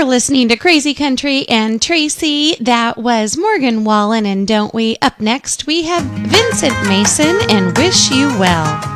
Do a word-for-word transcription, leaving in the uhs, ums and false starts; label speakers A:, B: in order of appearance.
A: listening to Crazy Country and Tracy. That was Morgan Wallen and Don't We? Up next, we have Vincent Mason and Wish You Well.